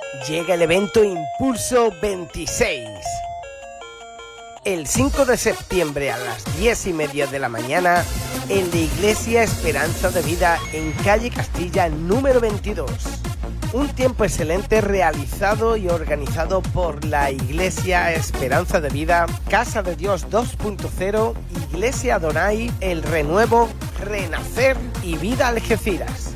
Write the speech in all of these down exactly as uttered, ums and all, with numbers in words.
llega el evento Impulso veintiséis. El cinco de septiembre a las diez y media de la mañana en la Iglesia Esperanza de Vida en calle Castilla número veintidós. Un tiempo excelente realizado y organizado por la Iglesia Esperanza de Vida, Casa de Dios dos punto cero, Iglesia Adonai, El Renuevo, Renacer y Vida Algeciras.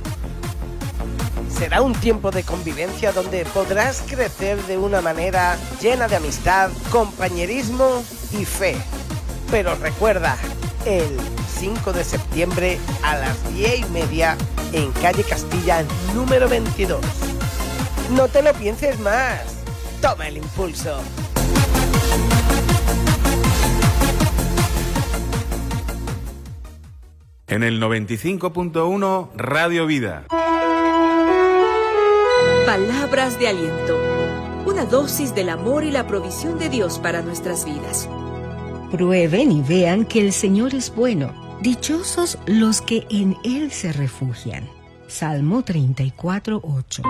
Será un tiempo de convivencia donde podrás crecer de una manera llena de amistad, compañerismo y fe. Pero recuerda, el cinco de septiembre a las diez y media en calle Castilla número veintidós. No te lo pienses más. Toma el impulso. En el noventa y cinco punto uno Radio Vida. Palabras de aliento. Una dosis del amor y la provisión de Dios para nuestras vidas. Prueben y vean que el Señor es bueno. Dichosos los que en Él se refugian. Salmo treinta y cuatro, ocho.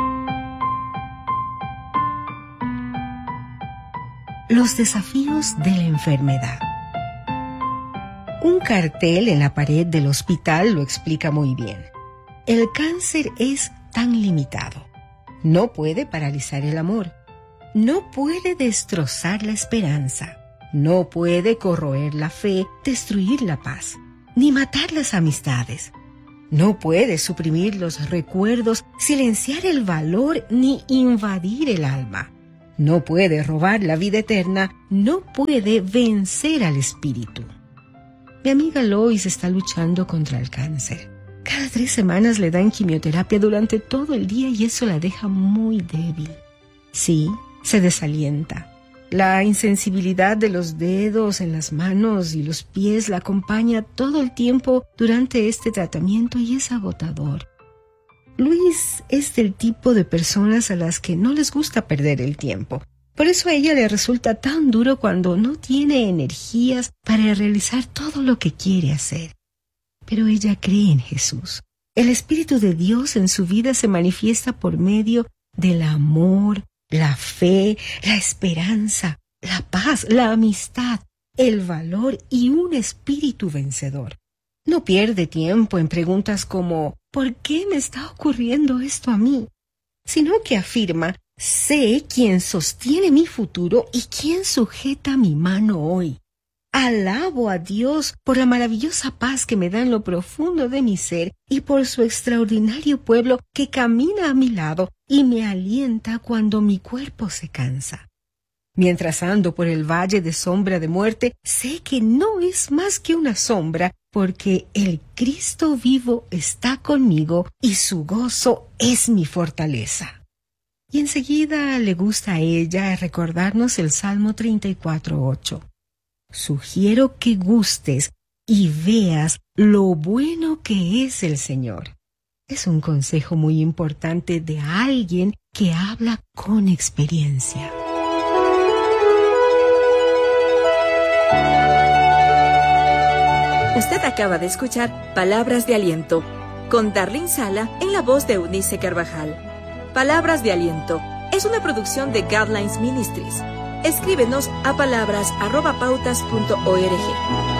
Los desafíos de la enfermedad. Un cartel en la pared del hospital lo explica muy bien. El cáncer es tan limitado. No puede paralizar el amor. No puede destrozar la esperanza. No puede corroer la fe, destruir la paz, ni matar las amistades. No puede suprimir los recuerdos, silenciar el valor, ni invadir el alma. No puede robar la vida eterna, no puede vencer al espíritu. Mi amiga Lois está luchando contra el cáncer. Cada tres semanas le dan quimioterapia durante todo el día y eso la deja muy débil. Sí, se desalienta. La insensibilidad de los dedos en las manos y los pies la acompaña todo el tiempo durante este tratamiento y es agotador. Luis es del tipo de personas a las que no les gusta perder el tiempo. Por eso a ella le resulta tan duro cuando no tiene energías para realizar todo lo que quiere hacer. Pero ella cree en Jesús. El Espíritu de Dios en su vida se manifiesta por medio del amor, la fe, la esperanza, la paz, la amistad, el valor y un espíritu vencedor. No pierde tiempo en preguntas como ¿por qué me está ocurriendo esto a mí? Sino que afirma, sé quién sostiene mi futuro y quién sujeta mi mano hoy. Alabo a Dios por la maravillosa paz que me da en lo profundo de mi ser y por su extraordinario pueblo que camina a mi lado y me alienta cuando mi cuerpo se cansa. Mientras ando por el valle de sombra de muerte, sé que no es más que una sombra, porque el Cristo vivo está conmigo y su gozo es mi fortaleza. Y enseguida le gusta a ella recordarnos el Salmo treinta y cuatro, ocho. Sugiero que gustes y veas lo bueno que es el Señor. Es un consejo muy importante de alguien que habla con experiencia. Usted acaba de escuchar Palabras de Aliento con Darlene Sala en la voz de Eunice Carvajal. Palabras de Aliento es una producción de Godlines Ministries. Escríbenos a palabras arroba pautas punto org.